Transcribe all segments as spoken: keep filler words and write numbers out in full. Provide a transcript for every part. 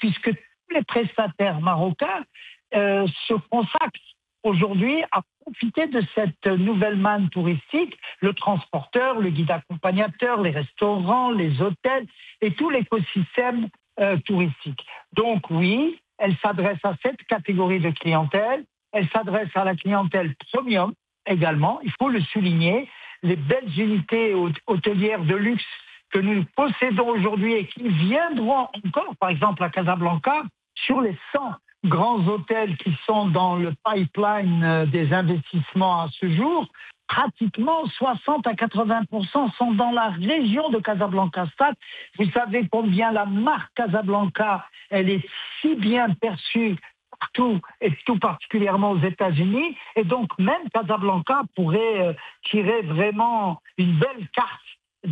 puisque tous les prestataires marocains euh, se consacrent aujourd'hui à profiter de cette nouvelle manne touristique, le transporteur, le guide accompagnateur, les restaurants, les hôtels et tout l'écosystème euh, touristique. Donc oui, elle s'adresse à cette catégorie de clientèle, elle s'adresse à la clientèle premium également, il faut le souligner, les belles unités hôtelières de luxe que nous possédons aujourd'hui et qui viendront encore, par exemple à Casablanca, sur les cent grands hôtels qui sont dans le pipeline des investissements à ce jour, pratiquement soixante à quatre-vingts pour cent sont dans la région de Casablanca-Stade. Vous savez combien la marque Casablanca, elle est si bien perçue partout et tout particulièrement aux États-Unis. Et donc même Casablanca pourrait euh, tirer vraiment une belle carte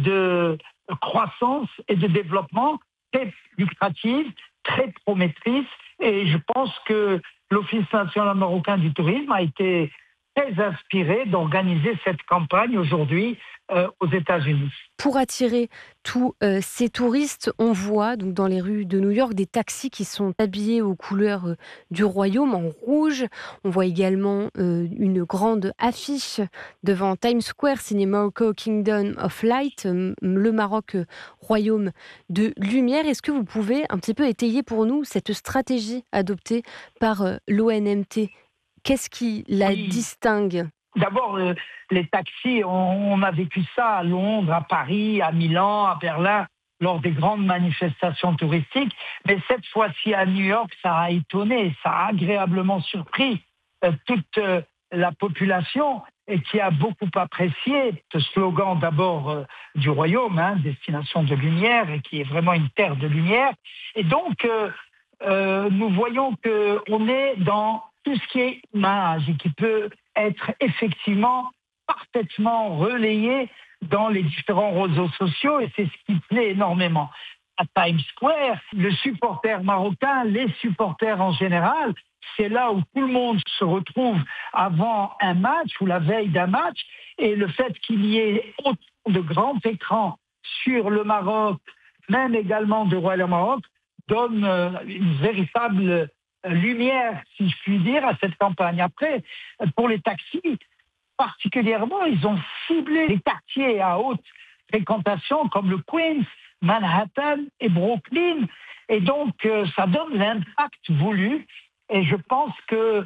de croissance et de développement très lucrative, très promettrice. Et je pense que l'Office national marocain du tourisme a été très inspiré d'organiser cette campagne aujourd'hui euh, aux États-Unis. Pour attirer tous euh, ces touristes, on voit donc dans les rues de New York des taxis qui sont habillés aux couleurs euh, du royaume en rouge. On voit également euh, une grande affiche devant Times Square signée Morocco Kingdom of Light, euh, le Maroc euh, royaume de lumière. Est-ce que vous pouvez un petit peu étayer pour nous cette stratégie adoptée par euh, l'O N M T? Qu'est-ce qui la Oui. distingue? D'abord, euh, les taxis, on, on a vécu ça à Londres, à Paris, à Milan, à Berlin, lors des grandes manifestations touristiques. Mais cette fois-ci à New York, ça a étonné, ça a agréablement surpris euh, toute euh, la population et qui a beaucoup apprécié ce slogan d'abord euh, du royaume, hein, destination de lumière, et qui est vraiment une terre de lumière. Et donc, euh, euh, nous voyons qu'on est dans tout ce qui est image et qui peut être effectivement parfaitement relayé dans les différents réseaux sociaux, et c'est ce qui plaît énormément. À Times Square, le supporter marocain, les supporters en général, c'est là où tout le monde se retrouve avant un match ou la veille d'un match, et le fait qu'il y ait autant de grands écrans sur le Maroc, même également de Royal Maroc, donne une véritable lumière, si je puis dire, à cette campagne. Après, pour les taxis, particulièrement, ils ont ciblé les quartiers à haute fréquentation comme le Queens, Manhattan et Brooklyn. Et donc, euh, ça donne l'impact voulu. Et je pense que,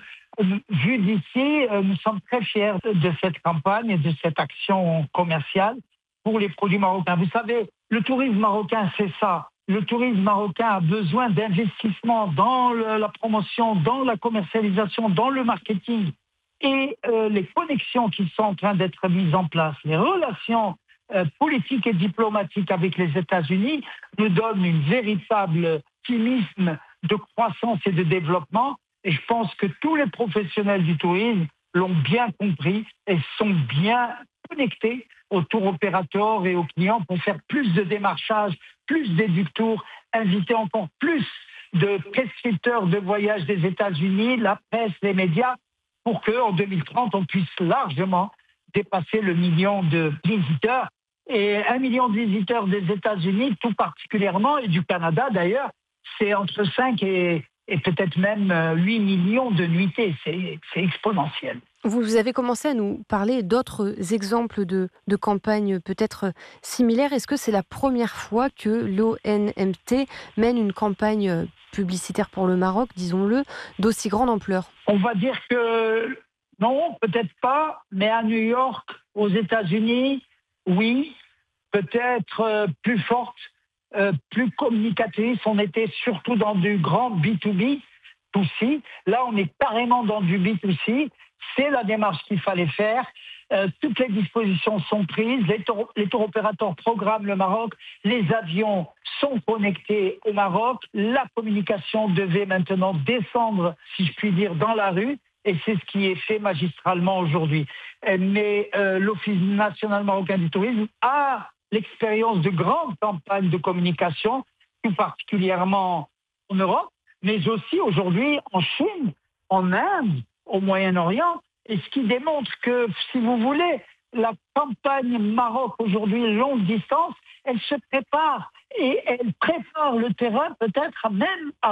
vu d'ici, euh, nous sommes très fiers de cette campagne et de cette action commerciale pour les produits marocains. Vous savez, le tourisme marocain, c'est ça. Le tourisme marocain a besoin d'investissement dans le, la promotion, dans la commercialisation, dans le marketing. Et euh, les connexions qui sont en train d'être mises en place, les relations euh, politiques et diplomatiques avec les États-Unis nous donnent une véritable optimisme de croissance et de développement. Et je pense que tous les professionnels du tourisme l'ont bien compris et sont bien connectés aux tour opérateurs et aux clients pour faire plus de démarchage, plus d'éductours, inviter encore plus de prescripteurs de voyage des États-Unis, la presse, les médias, pour qu'en deux mille trente, on puisse largement dépasser le million de visiteurs. Et un million de visiteurs des États-Unis, tout particulièrement, et du Canada d'ailleurs, c'est entre cinq et, et peut-être même huit millions de nuitées. C'est, c'est exponentiel. Vous avez commencé à nous parler d'autres exemples de, de campagnes peut-être similaires. Est-ce que c'est la première fois que l'O N M T mène une campagne publicitaire pour le Maroc, disons-le, d'aussi grande ampleur? On va dire que non, peut-être pas, mais à New York, aux États-Unis, oui, peut-être euh, plus forte, euh, plus communicatrice. On était surtout dans du grand B deux B, B deux C. Là, on est carrément dans du B deux C. C'est la démarche qu'il fallait faire. Euh, toutes les dispositions sont prises. Les tour, les tour opérateurs programment le Maroc. Les avions sont connectés au Maroc. La communication devait maintenant descendre, si je puis dire, dans la rue. Et c'est ce qui est fait magistralement aujourd'hui. Mais euh, l'Office national marocain du tourisme a l'expérience de grandes campagnes de communication, tout particulièrement en Europe, mais aussi aujourd'hui en Chine, en Inde, au Moyen-Orient, et ce qui démontre que, si vous voulez, la campagne Maroc aujourd'hui longue distance, elle se prépare et elle prépare le terrain peut-être même à